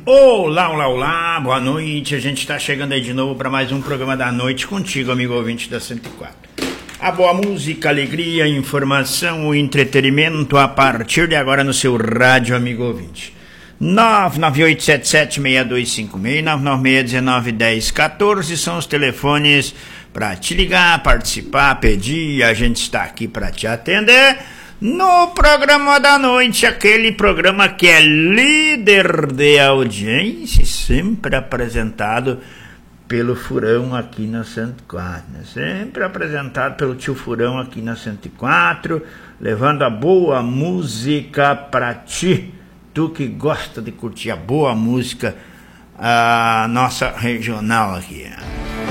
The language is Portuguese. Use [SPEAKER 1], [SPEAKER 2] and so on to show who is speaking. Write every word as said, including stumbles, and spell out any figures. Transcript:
[SPEAKER 1] Olá, olá, olá, boa noite. A gente está chegando aí de novo para mais um programa da noite contigo, amigo ouvinte da cento e quatro. A boa música, alegria, informação, o entretenimento a partir de agora no seu rádio, amigo ouvinte. nove nove oito sete sete seis dois cinco seis, nove nove seis um nove um zero um quatro são os telefones para te ligar, participar, pedir. A gente está aqui para te atender no programa da noite, aquele programa que é líder de audiência, sempre apresentado pelo Furão aqui na cento e quatro, né? Sempre apresentado pelo tio Furão aqui na cento e quatro, levando a boa música para ti, tu que gosta de curtir a boa música, a nossa regional aqui.